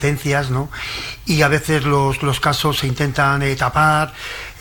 ¿no? Y a veces los casos se intentan tapar,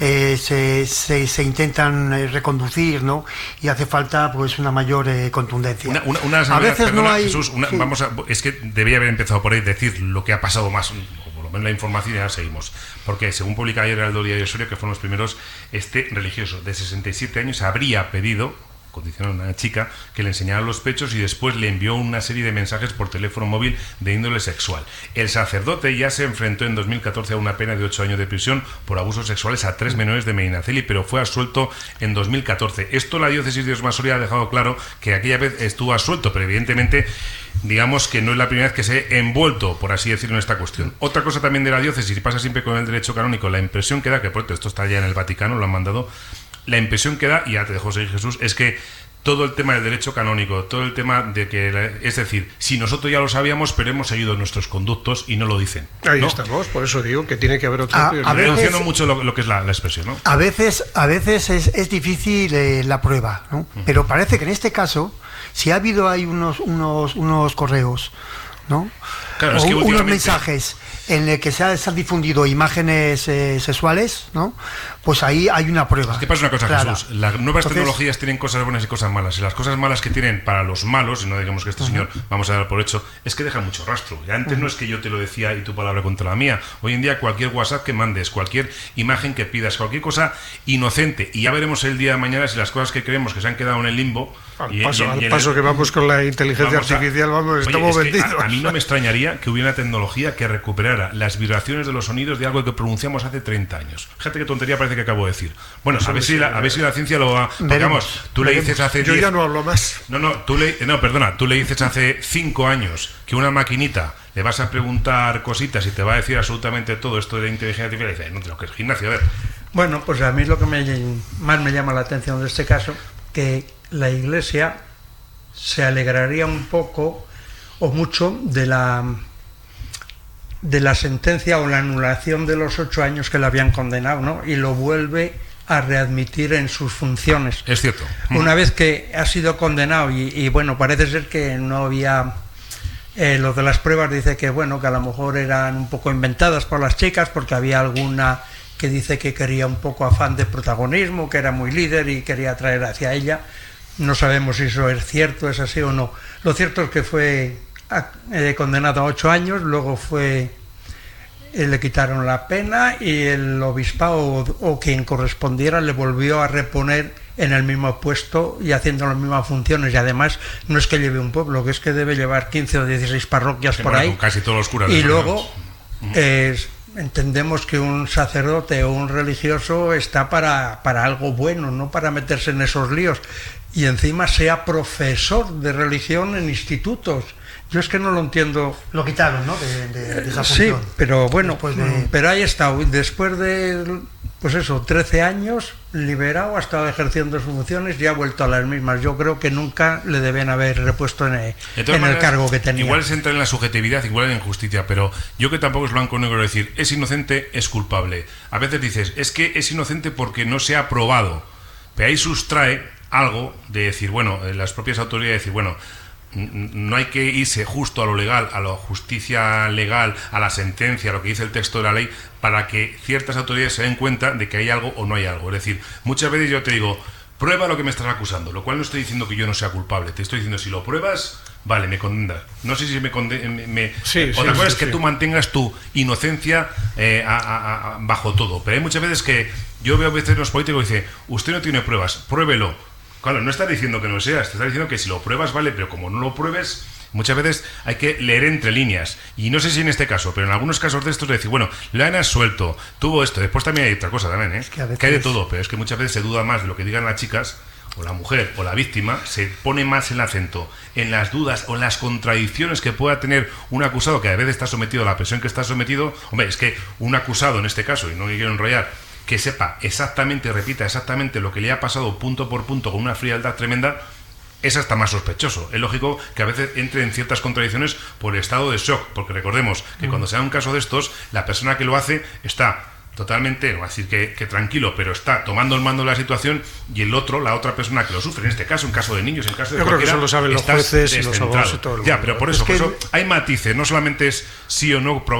se intentan reconducir, ¿no? Y hace falta pues una mayor contundencia. A veces no hay... Jesús, es que debía haber empezado por ahí, decir lo que ha pasado más, o por lo menos la información, y ya seguimos. Porque según publica ayer el Diario Soria, que fueron los primeros, este religioso de 67 años habría pedido, condicionaron a una chica, que le enseñara los pechos y después le envió una serie de mensajes por teléfono móvil de índole sexual. El sacerdote ya se enfrentó en 2014 a una pena de 8 años de prisión por abusos sexuales a 3 menores de Medinaceli, pero fue absuelto en 2014. Esto la diócesis de Osma Soria ha dejado claro que aquella vez estuvo absuelto, pero evidentemente digamos que no es la primera vez que se ha envuelto, por así decirlo, en esta cuestión. Otra cosa también de la diócesis, y pasa siempre con el derecho canónico, la impresión que da, que por esto está ya en el Vaticano, lo han mandado, la impresión que da, y ya te dejo seguir, Jesús, es que todo el tema del derecho canónico, todo el tema de que, es decir, si nosotros ya lo sabíamos, pero hemos seguido nuestros conductos y no lo dicen, ¿no? Ahí estamos, por eso digo que tiene que haber otra prioridad. Reduciendo mucho lo que es la expresión, ¿no? A veces es difícil la prueba, ¿no? Pero parece que en este caso, si ha habido ahí unos correos, ¿no? Claro, o es que unos mensajes en el que se han difundido imágenes sexuales, ¿no? Pues ahí hay una prueba. Es que pasa una cosa, clara. Jesús. Las nuevas tecnologías tienen cosas buenas y cosas malas. Y las cosas malas que tienen para los malos, y no digamos que este señor vamos a dar por hecho, es que dejan mucho rastro. Y antes no es que yo te lo decía y tu palabra contra la mía. Hoy en día cualquier WhatsApp que mandes, cualquier imagen que pidas, cualquier cosa inocente, y ya veremos el día de mañana si las cosas que creemos que se han quedado en el limbo... Al paso que vamos con la inteligencia artificial, estamos vendidos. A mí no me extrañaría que hubiera una tecnología que recuperara las vibraciones de los sonidos de algo que pronunciamos hace 30 años. Fíjate qué tontería parece que acabo de decir. Bueno, a ver si la ciencia lo va... Vamos, tú le dices hace... Yo ya no hablo más. Tú le dices hace 5 años que una maquinita le vas a preguntar cositas y te va a decir absolutamente todo esto de la inteligencia artificial, y dices, no, que es gimnasio, a ver. Bueno, pues a mí lo que más me llama la atención de este caso, que la Iglesia se alegraría un poco o mucho de la sentencia o la anulación de los 8 años que le habían condenado, ¿no? Y lo vuelve a readmitir en sus funciones. Es cierto. Una vez que ha sido condenado y bueno, parece ser que no había... lo de las pruebas dice que bueno, que a lo mejor eran un poco inventadas por las chicas, porque había alguna que dice que quería un poco afán de protagonismo, que era muy líder y quería atraer hacia ella. No sabemos si eso es cierto, es así o no. Lo cierto es que fue condenado a 8 años, luego le quitaron la pena y el obispado o quien correspondiera le volvió a reponer en el mismo puesto y haciendo las mismas funciones. Y además no es que lleve un pueblo, que es que debe llevar 15 o 16 parroquias por ahí. Casi todos los curas. Y luego entendemos que un sacerdote o un religioso está para algo bueno, no para meterse en esos líos. Y encima sea profesor de religión en institutos. Yo es que no lo entiendo. Lo quitaron, ¿no? De esa función. Sí, pero bueno, pero ahí está. Después de, pues eso, 13 años, liberado, ha estado ejerciendo sus funciones y ha vuelto a las mismas. Yo creo que nunca le deben haber repuesto en el cargo que tenía. Igual se entra en la subjetividad, igual en la injusticia, pero yo que tampoco es blanco o negro decir, es inocente, es culpable. A veces dices, es que es inocente porque no se ha probado. Pero ahí sustrae algo de decir, bueno, las propias autoridades decir, bueno, no hay que irse justo a lo legal, a la justicia legal, a la sentencia, a lo que dice el texto de la ley, para que ciertas autoridades se den cuenta de que hay algo o no hay algo. Es decir, muchas veces yo te digo, prueba lo que me estás acusando, lo cual no estoy diciendo que yo no sea culpable, te estoy diciendo, si lo pruebas, vale, me condenas. No sé si me condenas. Otra cosa es que tú mantengas tu inocencia bajo todo, pero hay muchas veces que yo veo a veces los políticos que dicen, usted no tiene pruebas, pruébelo. Claro, no está diciendo que no seas, te está diciendo que si lo pruebas vale, pero como no lo pruebes, muchas veces hay que leer entre líneas. Y no sé si en este caso, pero en algunos casos de estos de decir, bueno, lo han absuelto, tuvo esto, después también hay otra cosa también, es que, que hay de todo, pero es que muchas veces se duda más de lo que digan las chicas, o la mujer, o la víctima, se pone más el acento en las dudas o en las contradicciones que pueda tener un acusado que a veces está sometido a la presión que está sometido. Hombre, es que un acusado en este caso, y no me quiero enrollar, que sepa exactamente, repita exactamente lo que le ha pasado punto por punto con una frialdad tremenda, es hasta más sospechoso. Es lógico que a veces entre en ciertas contradicciones por el estado de shock, porque recordemos que cuando se da un caso de estos, la persona que lo hace está totalmente, no va a decir que tranquilo, pero está tomando el mando de la situación, y el otro, la otra persona que lo sufre, en este caso, en caso de niños, en caso de yo creo que eso lo saben los jueces y los abogados y todo el mundo. Ya, pero por eso hay matices, no solamente es sí o no